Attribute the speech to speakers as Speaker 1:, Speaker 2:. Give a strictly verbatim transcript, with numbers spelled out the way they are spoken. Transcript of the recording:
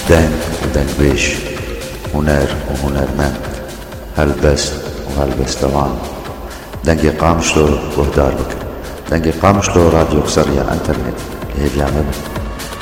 Speaker 1: دنگ ودنگبيش، هنر وهنرمند، هلبست وهلبستوان. دنگی قامشلو وهدار بك، دنگی قامشلو راديو قصرية انترنت. ايه بيعمل